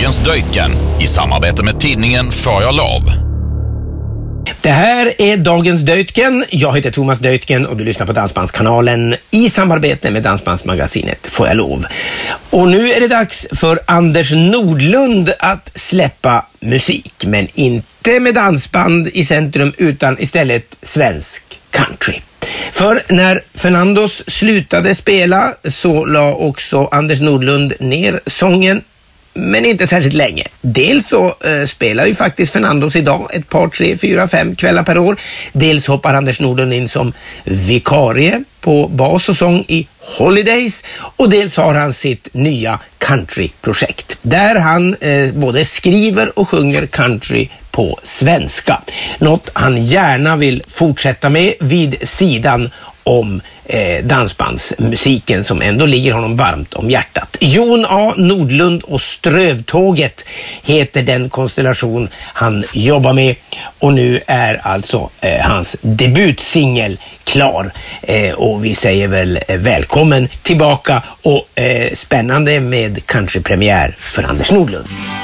Dagens Deutgen i samarbete med tidningen Får jag lov. Det här är Dagens Deutgen. Jag heter Thomas Deutgen och du lyssnar på Dansbandskanalen i samarbete med Dansbandsmagasinet Får jag lov. Och nu är det dags för Anders Nordlund att släppa musik, men inte med dansband i centrum utan istället svensk country. För när Fernandos slutade spela så la också Anders Nordlund ner sången, men inte särskilt länge. Dels så spelar ju faktiskt Fernandos idag ett par, 3, 4, 5 kvällar per år. Dels hoppar Anders Nordlund in som vikarie på bas och sång i Holidays. Och dels har han sitt nya countryprojekt där han både skriver och sjunger country på svenska. Något han gärna vill fortsätta med vid sidan om dansbandsmusiken som ändå ligger honom varmt om hjärtat. Jon A. Nordlund och Strövtåget heter den konstellation han jobbar med, och nu är alltså hans debutsingel klar, och vi säger väl välkommen tillbaka och spännande med countrypremiär för Anders Nordlund.